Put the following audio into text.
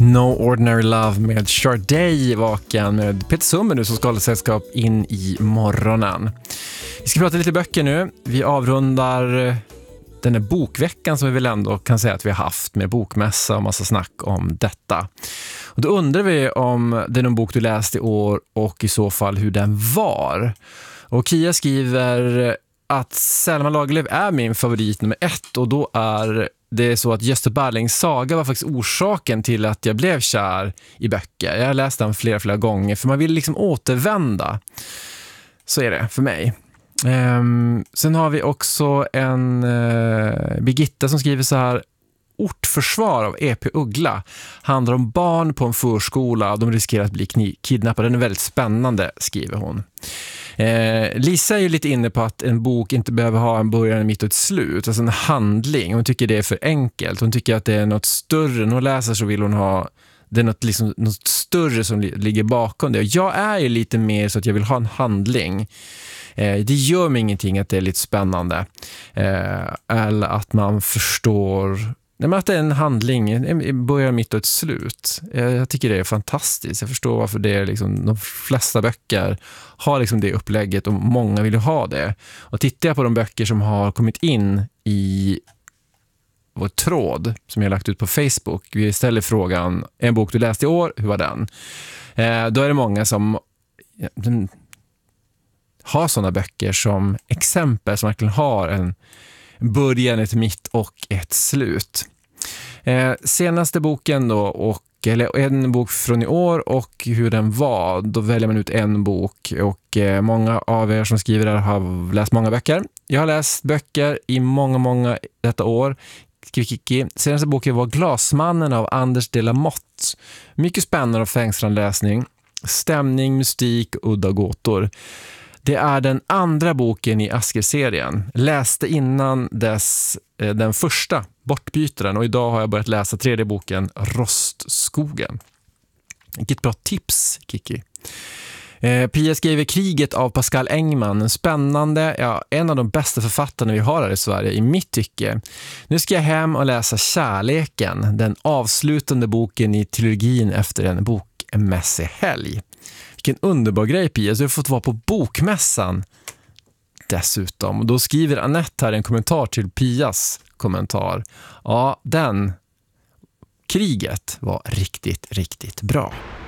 No Ordinary Love med Sade vaken med Peter Summer nu som ska hålla sällskap in i morgonen. Vi ska prata lite böcker nu. Vi avrundar den här bokveckan som vi väl ändå kan säga att vi har haft med bokmässa och massa snack om detta. Och då undrar vi om det är någon bok du läst i år och i så fall hur den var. Och Kia skriver att Selma Lagerlöf är min favorit nummer 1 och då är det så att Gösta Berlings saga var faktiskt orsaken till att jag blev kär i böcker. Jag har läst den flera gånger för man vill liksom återvända. Så är det för mig. Sen har vi också en Birgitta som skriver så här: Ortförsvar av E.P. Uggla handlar om barn på en förskola och de riskerar att bli kidnappade. Den är väldigt spännande, skriver hon. Lisa är ju lite inne på att en bok inte behöver ha en början, en mitt och ett slut, alltså en handling. Hon tycker det är för enkelt. Hon tycker att det är något större. När hon läser så vill hon ha det är något större som ligger bakom det. Och jag är ju lite mer så att jag vill ha en handling. Det gör mig ingenting att det är lite spännande. Eller att man förstår att det är en handling, en början, mitt och ett slut. Jag tycker det är fantastiskt. Jag förstår varför det är liksom, de flesta böcker har liksom det upplägget och många vill ju ha det. Och tittar jag på de böcker som har kommit in i vår tråd som jag har lagt ut på Facebook. Vi ställer frågan, en bok du läste i år, hur var den? Då är det många som har sådana böcker som exempel som verkligen har en början, ett mitt och ett slut. Senaste boken då, eller en bok från i år och hur den var, då väljer man ut en bok och många av er som skriver där har läst många böcker. Jag har läst böcker i många detta år. Senaste boken var Glasmannen av Anders de la Motte. Mycket spännande och fängslande läsning. Stämning, mystik, udda gåtor. Det är den andra boken i Asker-serien. Läste innan dess den första, Bortbytaren, och idag har jag börjat läsa tredje boken, Rostskogen. Vilket bra tips, Kiki. Pia skriver Kriget av Pascal Engman. En spännande, en av de bästa författarna vi har här i Sverige i mitt tycke. Nu ska jag hem och läsa Kärleken, den avslutande boken i trilogin efter en bokmässig helg. Vilken underbar grej, Pia, så du har fått vara på bokmässan dessutom. Och då skriver Annette här en kommentar till Pias kommentar. Ja, Kriget var riktigt bra.